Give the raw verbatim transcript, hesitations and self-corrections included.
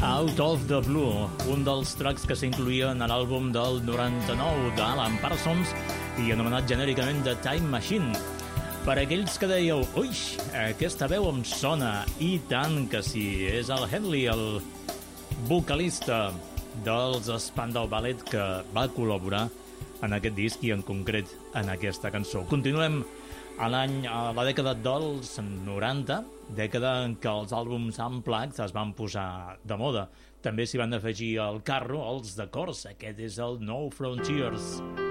Out of the Blue, un dels tracks que s'incluïa en l'àlbum del noranta-nou d'Alan Parsons i anomenat genèricament The Time Machine. Per aquells que dèieu, ui, aquesta veu em sona, i tant que sí, és el Henley, el vocalista dels Spandau Ballet, que va col·laborar en aquest disc i en concret en aquesta cançó. Continuem a l'any, a la dècada dels noranta, dècada en què els àlbums unplugged es van posar de moda. També s'hi van afegir al carro els de Corrs. Aquest és el No Frontiers.